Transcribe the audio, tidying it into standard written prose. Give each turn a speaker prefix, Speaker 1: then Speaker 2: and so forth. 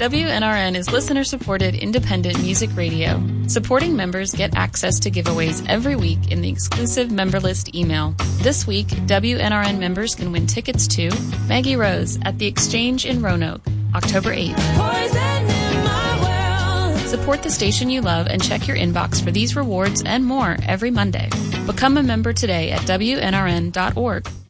Speaker 1: WNRN is listener-supported independent music radio. Supporting members get access to giveaways every week in the exclusive member list email. This week, WNRN members can win tickets to Maggie Rose at the Exchange in Roanoke, October 8th. Support the station you love and check your inbox for these rewards and more every Monday. Become a member today at WNRN.org.